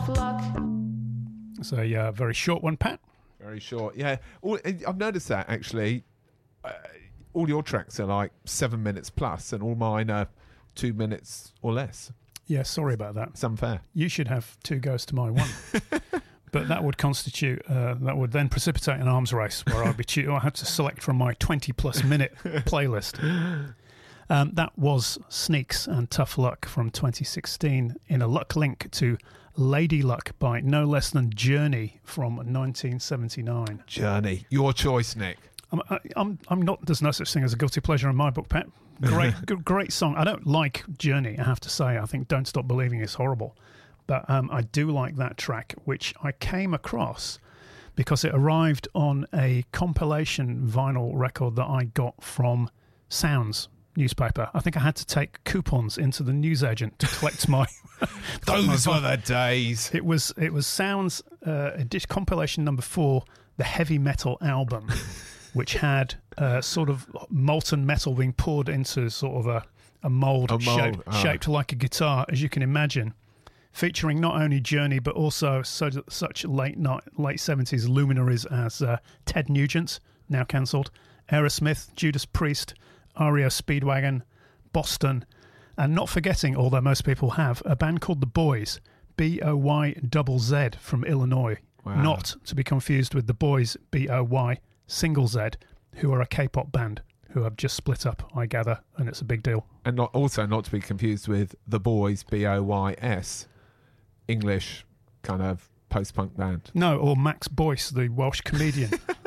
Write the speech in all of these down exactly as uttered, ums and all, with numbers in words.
tough luck. So, yeah, very short one, Pat. Very short. Yeah, all, I've noticed that, actually. Uh, all your tracks are like seven minutes plus, and all mine are two minutes or less. Yeah, sorry about that. It's unfair. You should have two goes to my one. But that would constitute, uh, that would then precipitate an arms race where I'd be cho- I had to select from my twenty plus minute playlist. Um, that was Sneaks and Tough Luck from twenty sixteen in a luck link to Lady Luck by no less than Journey from nineteen seventy-nine. Journey. Your choice, Nick. I'm, I'm, I'm not, there's no such thing as a guilty pleasure in my book, Pat. Great, g- great song. I don't like Journey, I have to say. I think Don't Stop Believing is horrible. But um, I do like that track, which I came across because it arrived on a compilation vinyl record that I got from Sounds newspaper. I think I had to take coupons into the newsagent to collect my... Those were the days. It was, it was Sounds uh, edition, compilation number four, the Heavy Metal album, which had uh, sort of molten metal being poured into sort of a, a mould, A mould, shaped, oh. shaped like a guitar, as you can imagine. Featuring not only Journey, but also so, such late night, late seventies luminaries as uh, Ted Nugent, now cancelled, Aerosmith, Judas Priest, R E O Speedwagon, Boston, and not forgetting, although most people have, a band called The Boys, B O Y Z Z from Illinois. Wow. Not to be confused with The Boys, B O Y single Z, who are a K-pop band who have just split up, I gather, and it's a big deal. And not also not to be confused with The Boys, B O Y S, English kind of post-punk band. No, or Max Boyce, the Welsh comedian.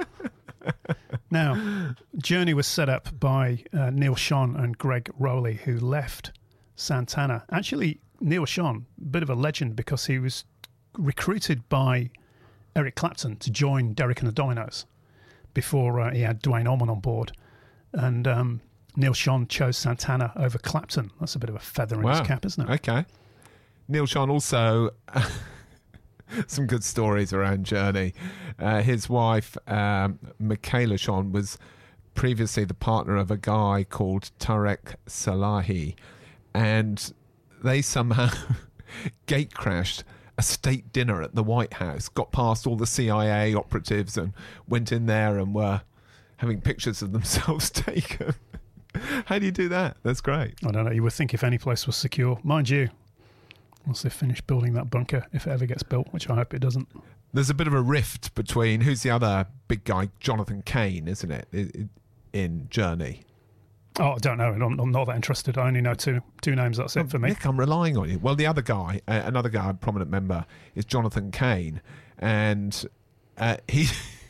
Now, Journey was set up by uh, Neil Schon and Greg Rowley, who left Santana. Actually, Neil Schon, a bit of a legend because he was recruited by Eric Clapton to join Derek and the Dominos before uh, he had Duane Allman on board. And um, Neil Schon chose Santana over Clapton. That's a bit of a feather in Wow. his cap, isn't it? Okay. Neil Schon also... some good stories around Journey. Uh, his wife, um, Michaela Schon, was previously the partner of a guy called Tarek Salahi, and they somehow gate crashed a state dinner at the White House, got past all the C I A operatives and went in there and were having pictures of themselves taken. How do you do that? That's great. I don't know. You would think if any place was secure. Mind you, once they finish building that bunker, if it ever gets built, which I hope it doesn't. There's a bit of a rift between, who's the other big guy? Jonathan Cain, isn't it? I- I- In Journey. Oh, I don't know. I'm, I'm not that interested. I only know two two names. That's it for me. Nick, I'm relying on you. Well, the other guy, uh, another guy, a prominent member, is Jonathan Cain, and uh, he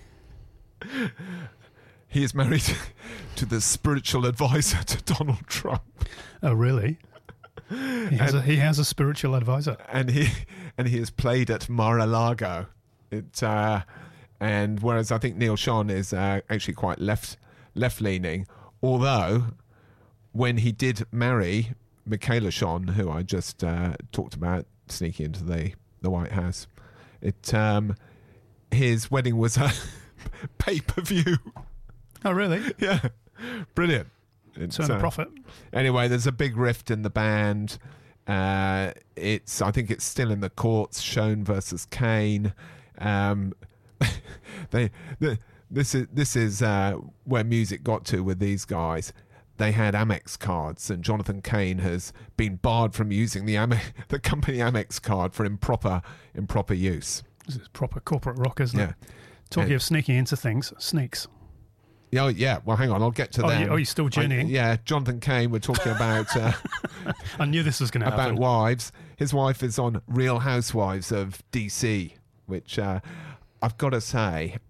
he is married to the spiritual advisor to Donald Trump. Oh, really? He has, And- a, he has a spiritual advisor. and he and he has played at Mar-a-Lago. It uh, and whereas I think Neil Schon is uh, actually quite left left leaning, although when he did marry Michaela Schon, who I just uh, talked about sneaking into the the White House, it um, his wedding was a pay per view. Oh, really? Yeah, brilliant. It's, Turn a uh, profit. Anyway, there's a big rift in the band. Uh, it's I think it's still in the courts. Schon versus Kane. Um, they the, this is this is uh, where music got to with these guys. They had Amex cards, and Jonathan Cain has been barred from using the Ame- the company Amex card for improper improper use. This is proper corporate rock, isn't Yeah. it? Talking Uh, of sneaking into things, sneaks. Yeah, oh, yeah. Well, hang on, I'll get to Oh, that. you- oh, you're still journeying? I- yeah, Jonathan Cain. We're talking about. Uh, I knew this was going to about happen. wives. His wife is on Real Housewives of D C, which uh, I've got to say,